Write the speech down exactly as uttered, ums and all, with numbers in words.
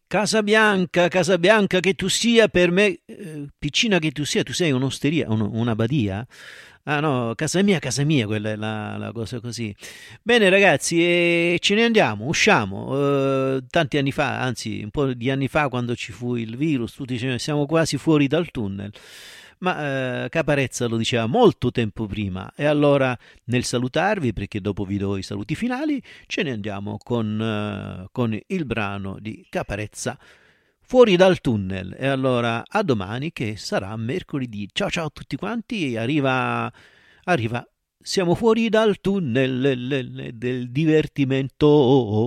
Casabianca, Casabianca che tu sia per me, eh, piccina che tu sia, tu sei un'osteria, un- una badia? Ah no, casa mia, casa mia, quella è la, la cosa così. Bene ragazzi, e ce ne andiamo, usciamo. Eh, tanti anni fa, anzi un po' di anni fa quando ci fu il virus, tutti dicevano siamo quasi fuori dal tunnel. Ma eh, Caparezza lo diceva molto tempo prima e allora nel salutarvi, perché dopo vi do i saluti finali, ce ne andiamo con, eh, con il brano di Caparezza Fuori dal tunnel. E allora a domani che sarà mercoledì. Ciao ciao a tutti quanti, arriva, arriva, siamo fuori dal tunnel del divertimento.